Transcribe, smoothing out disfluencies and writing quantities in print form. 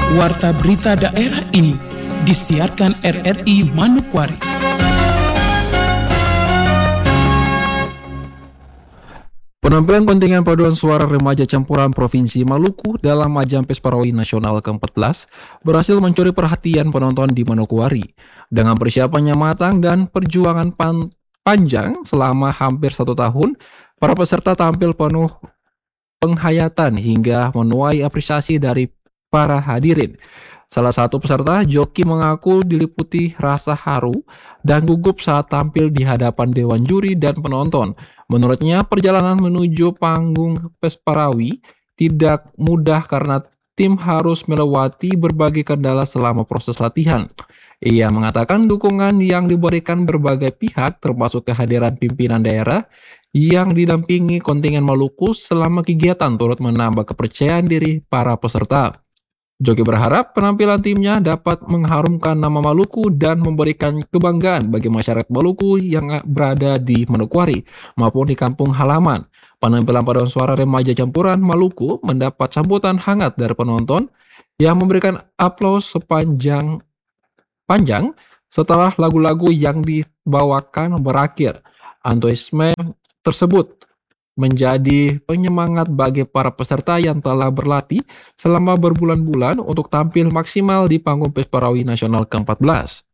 Warta berita daerah ini disiarkan RRI Manokwari. Penampilan kontingen paduan suara remaja campuran Provinsi Maluku dalam ajang Pesparawi Nasional ke-14 berhasil mencuri perhatian penonton di Manokwari. Dengan persiapannya matang dan perjuangan panjang selama hampir 1 tahun, para peserta tampil penuh penghayatan hingga menuai apresiasi dari para hadirin. Salah satu peserta, Joki, mengaku diliputi rasa haru dan gugup saat tampil di hadapan dewan juri dan penonton. Menurutnya, perjalanan menuju panggung Pesparawi tidak mudah karena tim harus melewati berbagai kendala selama proses latihan. Ia mengatakan dukungan yang diberikan berbagai pihak termasuk kehadiran pimpinan daerah yang didampingi kontingen Maluku selama kegiatan turut menambah kepercayaan diri para peserta. Joki berharap penampilan timnya dapat mengharumkan nama Maluku dan memberikan kebanggaan bagi masyarakat Maluku yang berada di Manokwari maupun di kampung halaman. Penampilan paduan suara remaja campuran Maluku mendapat sambutan hangat dari penonton yang memberikan aplaus panjang setelah lagu-lagu yang dibawakan berakhir. Antusiasme tersebut menjadi penyemangat bagi para peserta yang telah berlatih selama berbulan-bulan untuk tampil maksimal di panggung Pesparawi Nasional ke-14.